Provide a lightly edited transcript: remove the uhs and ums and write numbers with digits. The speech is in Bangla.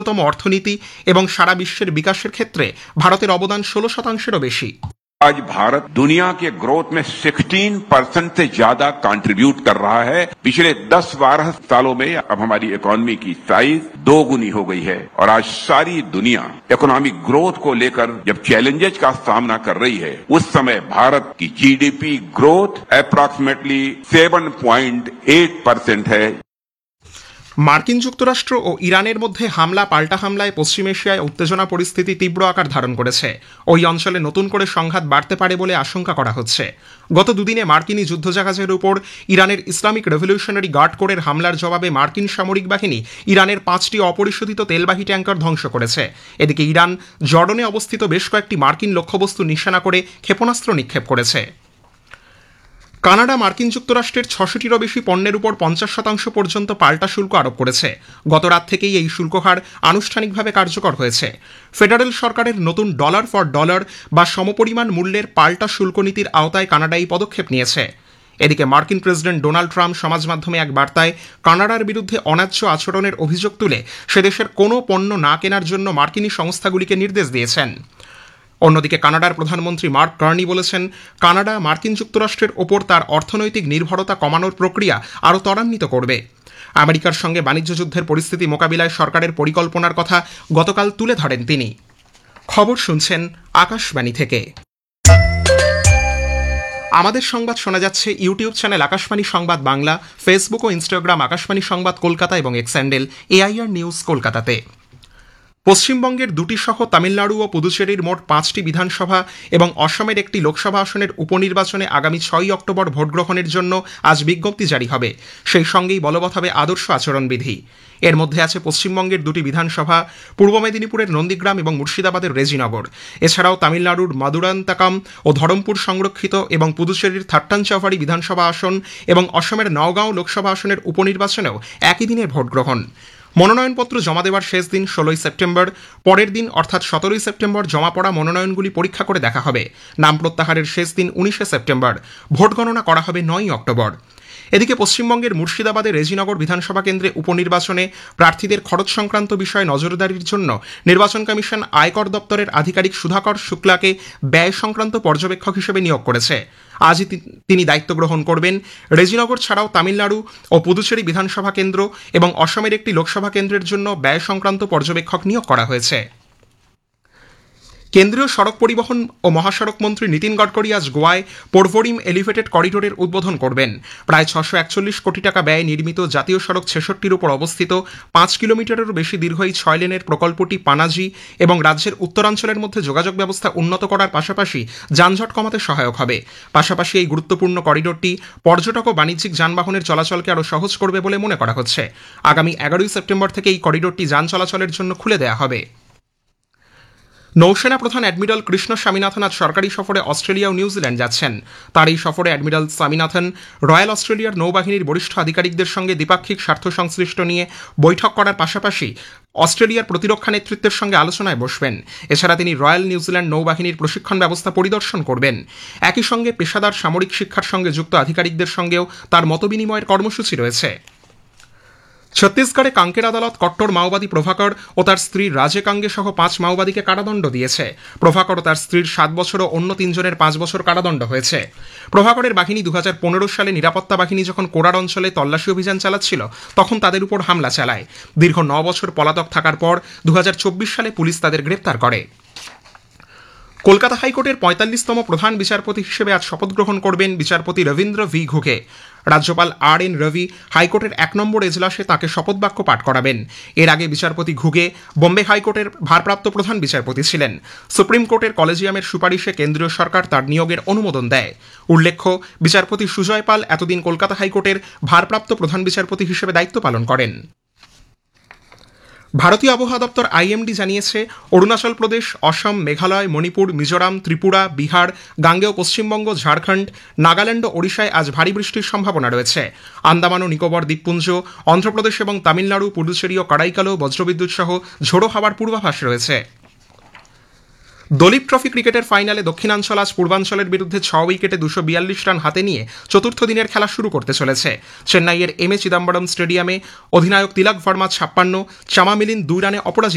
দ্রুততম অর্থনীতি এবং সারা বিশ্বের বিকাশের ক্ষেত্রে ভারতের অবদান 16%-এরও বেশি। आज भारत दुनिया के ग्रोथ में 16% से ज्यादा कंट्रीब्यूट कर रहा है। पिछले 10-12 सालों में अब हमारी इकोनॉमी की साइज 2 गुनी हो गई है और आज सारी दुनिया इकोनॉमिक ग्रोथ को लेकर जब चैलेंजेस का सामना कर रही है, उस समय भारत की जीडीपी ग्रोथ अप्रॉक्सीमेटली 7.8% है। মার্কিন যুক্তরাষ্ট্র ও ইরানের মধ্যে হামলা পাল্টা হামলায় পশ্চিম এশিয়ায় উত্তেজনা পরিস্থিতি তীব্র আকার ধারণ করেছে। ওই অঞ্চলে নতুন করে সংঘাত বাড়তে পারে বলে আশঙ্কা করা হচ্ছে। গত দুদিনে মার্কিনী যুদ্ধজাহাজের উপর ইরানের ইসলামিক রেভলিউশনারি গার্ড কোরের হামলার জবাবে মার্কিন সামরিক বাহিনী ইরানের 5টি অপরিশোধিত তেলবাহী ট্যাঙ্কার ধ্বংস করেছে। এদিকে ইরান জর্ডনে অবস্থিত বেশ কয়েকটি মার্কিন লক্ষ্যবস্তু নিশানা করে ক্ষেপণাস্ত্র নিক্ষেপ করেছে। কানাডা মার্কিন যুক্তরাষ্ট্রের 600টিরও বেশি পণ্যের উপর 50% পর্যন্ত পাল্টা শুল্ক আরোপ করেছে। গত রাত থেকেই এই শুল্ক হার আনুষ্ঠানিকভাবে কার্যকর হয়েছে। ফেডারেল সরকারের নতুন ডলার ফর ডলার বা সমপরিমাণ মূল্যের পাল্টা শুল্ক নীতির আওতায় কানাডা এই পদক্ষেপ নিয়েছে। এদিকে মার্কিন প্রেসিডেন্ট ডোনাল্ড ট্রাম্প সমাজ মাধ্যমে এক বার্তায় কানাডার বিরুদ্ধে অন্যায্য আচরণের অভিযোগ তুলে সে দেশের কোনো পণ্য না কেনার জন্য মার্কিনী সংস্থাগুলিকে নির্দেশ দিয়েছেন। অন্যদিকে কানাডার প্রধানমন্ত্রী মার্ক কার্নি বলেছেন, কানাডা মার্কিন যুক্তরাষ্ট্রের ওপর তার অর্থনৈতিক নির্ভরতা কমানোর প্রক্রিয়া আরও ত্বরান্বিত করবে। আমেরিকার সঙ্গে বাণিজ্য যুদ্ধের পরিস্থিতি মোকাবিলায় সরকারের পরিকল্পনার কথা গতকাল তুলে ধরেন তিনি। খবর শুনছেন আকাশবাণী থেকে। আমাদের সংবাদ শোনা যাচ্ছে ইউটিউব চ্যানেল আকাশবাণী সংবাদ বাংলা, ফেসবুক ও ইনস্টাগ্রাম আকাশবাণী সংবাদ কলকাতা এবং এক্স হ্যান্ডেল এআইআর নিউজ কলকাতাতে। পশ্চিমবঙ্গের 2টি সহ তামিলনাড়ু ও পুদুচেরির মোট 5টি বিধানসভা এবং অসমের একটি লোকসভা আসনের উপনির্বাচনে আগামী 6 অক্টোবর ভোট গ্রহণের জন্য আজ বিজ্ঞপ্তি জারি হবে। সেই সঙ্গেই বলবৎ হবে আদর্শ আচরণবিধি। এর মধ্যে আছে পশ্চিমবঙ্গের 2টি বিধানসভা, পূর্ব মেদিনীপুরের নন্দীগ্রাম এবং মুর্শিদাবাদের রেজিনগর। এছাড়াও তামিলনাড়ুর মাদুরান্তাকাম ও ধরমপুর সংরক্ষিত এবং পুদুচেরির থাট্টানচাভারি বিধানসভা আসন এবং অসমের নওগাঁও লোকসভা আসনের উপনির্বাচনেও একই দিনে ভোট গ্রহণ। মনোনয়নপত্র জমা দেওয়ার শেষ দিন 16 সেপ্টেম্বর। পরের দিন অর্থাৎ 17 সেপ্টেম্বর জমা পড়া মনোনয়নগুলি পরীক্ষা করে দেখা হবে। নাম প্রত্যাহারের শেষ দিন 19 সেপ্টেম্বর। ভোট গণনা করা হবে 9 অক্টোবর। এদিকে পশ্চিমবঙ্গের মুর্শিদাবাদের রেজিনগর বিধানসভা কেন্দ্রে উপনির্বাচনে প্রার্থীদের খরচ সংক্রান্ত বিষয়ে নজরদারির জন্য নির্বাচন কমিশন আয়কর দপ্তরের আধিকারিক সুধাকর শুক্লাকে ব্যয় সংক্রান্ত পর্যবেক্ষক হিসেবে নিয়োগ করেছে। আজই তিনি দায়িত্ব গ্রহণ করবেন। রেজিনগর ছাড়াও তামিলনাড়ু ও পুদুচেরি বিধানসভা কেন্দ্র এবং অসমের একটি লোকসভা কেন্দ্রের জন্য ব্যয় সংক্রান্ত পর্যবেক্ষক নিয়োগ করা হয়েছে। কেন্দ্রীয় সড়ক পরিবহন ও মহাসড়ক মন্ত্রী নীতিন গডকরি আজ গোয়ায় পোরভোরিম এলিভেটেড করিডোরের উদ্বোধন করবেন। প্রায় 641 কোটি টাকা ব্যয়ে নির্মিত জাতীয় সড়ক 66-র উপর অবস্থিত 5 কিলোমিটারেরও বেশি দীর্ঘ এই 6 লেনের প্রকল্পটি পানাজি এবং রাজ্যের উত্তরাঞ্চলের মধ্যে যোগাযোগ ব্যবস্থা উন্নত করার পাশাপাশি যানজট কমাতে সহায়ক হবে। পাশাপাশি এই গুরুত্বপূর্ণ করিডোরটি পর্যটক ও বাণিজ্যিক যানবাহনের চলাচলকে আরও সহজ করবে বলে মনে করা হচ্ছে। আগামী 11 সেপ্টেম্বর থেকে এই করিডোরটি যান চলাচলের জন্য খুলে দেওয়া হবে। নৌসেনা প্রধান অ্যাডমিরাল কৃষ্ণ স্বামীনাথন আজ সরকারি সফরে অস্ট্রেলিয়া ও নিউজিল্যান্ড যাচ্ছেন। তার এই সফরে অ্যাডমিরাল স্বামীনাথন রয়্যাল অস্ট্রেলিয়ার নৌবাহিনীর বরিষ্ঠ আধিকারিকদের সঙ্গে দ্বিপাক্ষিক স্বার্থ সংশ্লিষ্ট নিয়ে বৈঠক করার পাশাপাশি অস্ট্রেলিয়ার প্রতিরক্ষা নেতৃত্বের সঙ্গে আলোচনায় বসবেন। এছাড়া তিনি রয়্যাল নিউজিল্যান্ড নৌবাহিনীর প্রশিক্ষণ ব্যবস্থা পরিদর্শন করবেন। একই সঙ্গে পেশাদার সামরিক শিক্ষার সঙ্গে যুক্ত আধিকারিকদের সঙ্গেও তার মতবিনিময়ের কর্মসূচি রয়েছে। ছত্তিশগড়ে কাঙ্কের আদালত কট্টর মাওবাদী প্রভাকর ও তার স্ত্রী রাজে কাঙ্গে সহ 5 মাওবাদীকে কারাদণ্ড দিয়েছে। প্রভাকর ও তার স্ত্রীর 7 বছর ও অন্য 3 জনের 5 বছর কারাদণ্ড হয়েছে। প্রভাকরের বাহিনী 2015 সালে নিরাপত্তা বাহিনী যখন কোরার অঞ্চলে তল্লাশি অভিযান চালাচ্ছিল তখন তাদের উপর হামলা চালায়। দীর্ঘ 9 বছর পলাতক থাকার পর 2024 সালে পুলিশ তাদের গ্রেপ্তার করে। কলকাতা হাইকোর্টের 45তম প্রধান বিচারপতি হিসেবে আজ শপথ গ্রহণ করবেন বিচারপতি রবীন্দ্র ভি ঘুগে। রাজ্যপাল RN রবি হাইকোর্টের 1 নম্বর এজলাসে তাঁকে শপথ বাক্য পাঠ করাবেন। এর আগে বিচারপতি ঘুগে বোম্বে হাইকোর্টের ভারপ্রাপ্ত প্রধান বিচারপতি ছিলেন। সুপ্রিম কোর্টের কলেজিয়ামের সুপারিশে কেন্দ্রীয় সরকার তার নিয়োগের অনুমোদন দেয়। উল্লেখ্য, বিচারপতি সুজয় পাল এতদিন কলকাতা হাইকোর্টের ভারপ্রাপ্ত প্রধান বিচারপতি হিসেবে দায়িত্ব পালন করেন। ভারতীয় আবহাওয়া দপ্তর IMD জানিয়েছে, অরুণাচল প্রদেশ, অসম, মেঘালয়, মণিপুর, মিজোরাম, ত্রিপুরা, বিহার, গাঙ্গেয় পশ্চিমবঙ্গ, ঝাড়খণ্ড, নাগাল্যান্ড ও ওড়িশায় আজ ভারী বৃষ্টির সম্ভাবনা রয়েছে। আন্দামান ও নিকোবর দ্বীপপুঞ্জ, অন্ধ্রপ্রদেশ এবং তামিলনাড়ু, পুডুচেরি ও কারাইকালো বজ্রবিদ্যুৎ সহ ঝোড়ো হাওয়ার পূর্বাভাস রয়েছে। দলীপ ট্রফি ক্রিকেটের ফাইনালে দক্ষিণাঞ্চল আজ পূর্বাঞ্চলের বিরুদ্ধে 6 উইকেটে 242 রান হাতে নিয়ে চতুর্থ দিনের খেলা শুরু করতে চলেছে। চেন্নাইয়ের MA চিদাম্বরম স্টেডিয়ামে অধিনায়ক তিলক ভার্মা 56, চামা মিলিন 2 রানে অপরাজিত।